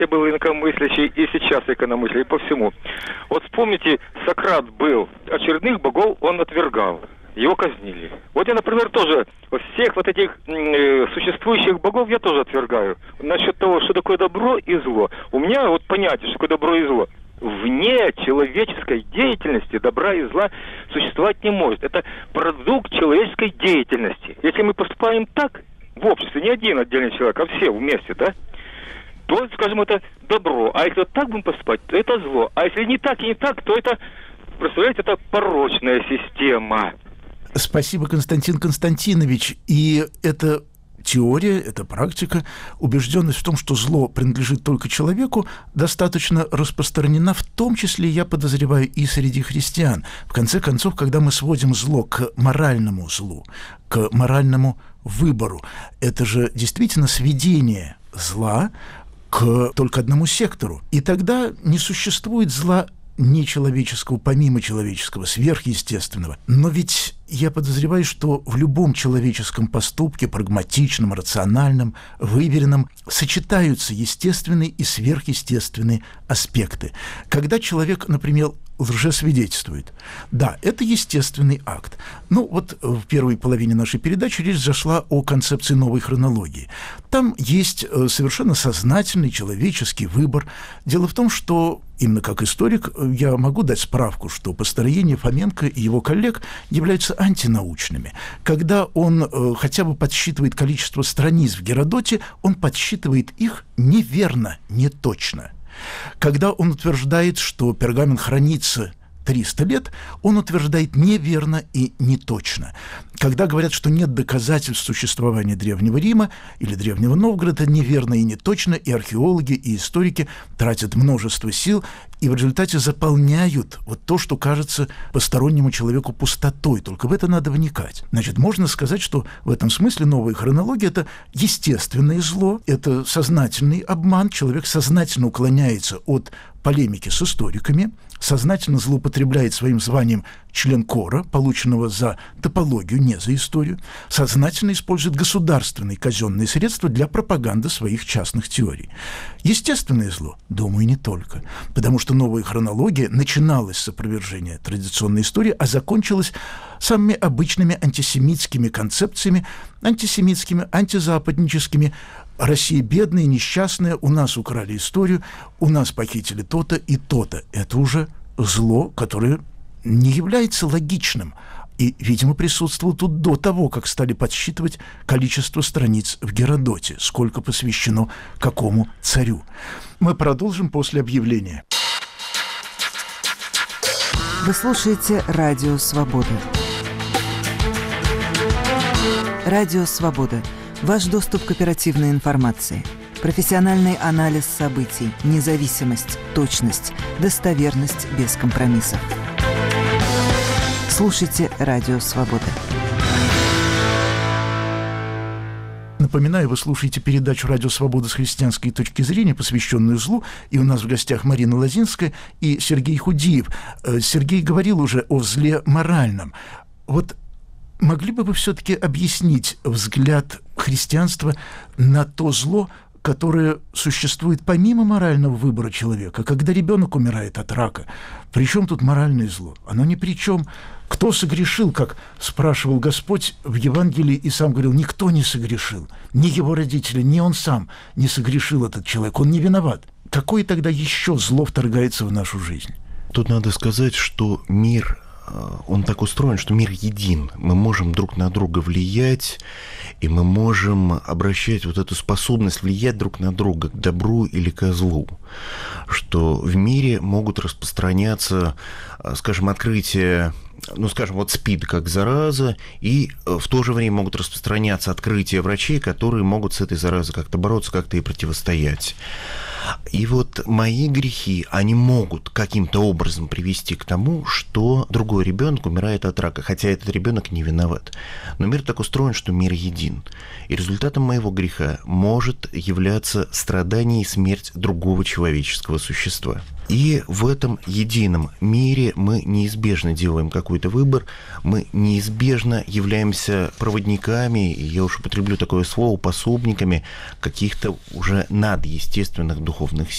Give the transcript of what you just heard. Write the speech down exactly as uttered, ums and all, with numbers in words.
Я был инакомыслящий, и сейчас инакомыслящий, и по всему. Вот вспомните, Сократ был, очередных богов он отвергал, его казнили. Вот я, например, тоже всех вот этих э, существующих богов я тоже отвергаю. Насчет того, что такое добро и зло. У меня вот понятие, что такое добро и зло. Вне человеческой деятельности добра и зла существовать не может. Это продукт человеческой деятельности. Если мы поступаем так, в обществе, не один отдельный человек, а все вместе, да, то, скажем, это добро. А если вот так будем поступать, то это зло. А если не так и не так, то это, представляете, это порочная система. Спасибо, Константин Константинович. И это теория, это практика, убежденность в том, что зло принадлежит только человеку, достаточно распространена, в том числе, я подозреваю, и среди христиан. В конце концов, когда мы сводим зло к моральному злу, к моральному выбору, это же действительно сведение зла к только одному сектору. И тогда не существует зла нечеловеческого, помимо человеческого, сверхъестественного. Но ведь я подозреваю, что в любом человеческом поступке, прагматичном, рациональном, выверенном, сочетаются естественные и сверхъестественные аспекты. Когда человек, например, лжесвидетельствует, да, это естественный акт. Ну, вот в первой половине нашей передачи речь зашла о концепции новой хронологии. Там есть совершенно сознательный человеческий выбор. Дело в том, что именно как историк я могу дать справку, что построение Фоменко и его коллег являются антинаучными. Когда он э, хотя бы подсчитывает количество страниц в Геродоте, он подсчитывает их неверно, неточно. Когда он утверждает, что пергамент хранится триста лет, он утверждает неверно и неточно. Когда говорят, что нет доказательств существования Древнего Рима или Древнего Новгорода, неверно и неточно, и археологи, и историки тратят множество сил и в результате заполняют вот то, что кажется постороннему человеку пустотой. Только в это надо вникать. Значит, можно сказать, что в этом смысле новая хронология – это естественное зло, это сознательный обман. Человек сознательно уклоняется от полемики с историками, сознательно злоупотребляет своим званием член кора, полученного за топологию, не за историю, сознательно использует государственные казенные средства для пропаганды своих частных теорий. Естественное зло? Думаю, не только. Потому что новая хронология начиналась с опровержения традиционной истории, а закончилась самыми обычными антисемитскими концепциями, антисемитскими, антизападническими. Россия бедная, несчастная, у нас украли историю, у нас похитили то-то и то-то. Это уже зло, которое не является логичным. И, видимо, присутствовало тут до того, как стали подсчитывать количество страниц в Геродоте, сколько посвящено какому царю. Мы продолжим после объявления. Вы слушаете «Радио Свобода». «Радио Свобода». Ваш доступ к оперативной информации. Профессиональный анализ событий, независимость, точность, достоверность без компромиссов. Слушайте «Радио Свобода». Напоминаю, вы слушаете передачу «Радио Свобода» с христианской точки зрения, посвященную злу. И у нас в гостях Марина Лозинская и Сергей Худиев. Сергей говорил уже о зле моральном. Вот могли бы вы все-таки объяснить взгляд христианства на то зло, которое существует помимо морального выбора человека? Когда ребенок умирает от рака, при чем тут моральное зло? Оно ни при чем. Кто согрешил, как спрашивал Господь в Евангелии, и сам говорил, никто не согрешил. Ни его родители, ни он сам не согрешил, этот человек. Он не виноват. Какое тогда еще зло вторгается в нашу жизнь? Тут надо сказать, что мир, он так устроен, что мир един. Мы можем друг на друга влиять, и мы можем обращать вот эту способность влиять друг на друга к добру или к злу. Что в мире могут распространяться, скажем, открытия, ну, скажем, вот СПИД как зараза, и в то же время могут распространяться открытия врачей, которые могут с этой заразой как-то бороться, как-то и противостоять. И вот мои грехи, они могут каким-то образом привести к тому, что другой ребенок умирает от рака, хотя этот ребенок не виноват. Но мир так устроен, что мир един. И результатом моего греха может являться страдание и смерть другого человеческого существа. И в этом едином мире мы неизбежно делаем какой-то выбор, мы неизбежно являемся проводниками, и я уж употреблю такое слово, пособниками каких-то уже надъестественных духовных сил.